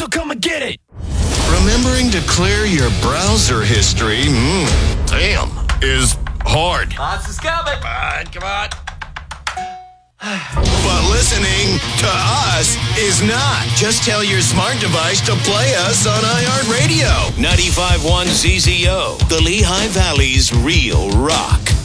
so come and get it. Remembering to clear your browser history, is hard. Monsters coming. Come on. But listening to us is not. Just tell your smart device to play us on iHeartRadio. 95.1 ZZO, the Lehigh Valley's real rock.